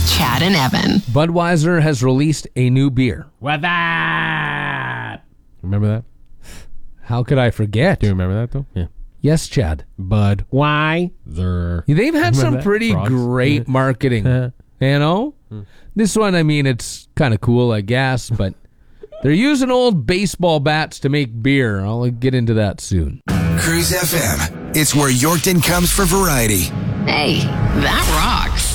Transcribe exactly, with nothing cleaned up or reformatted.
Chad and Evan. Budweiser has released a new beer. What that? Remember that? How could I forget? Do you remember that, though? Yeah. Yes, Chad. Bud. Why? They've had remember some that? pretty Frogs? great marketing. You know? This one, I mean, it's kind of cool, I guess, but they're using old baseball bats to make beer. I'll get into that soon. Cruise F M. It's where Yorkton comes for variety. Hey, that rocks.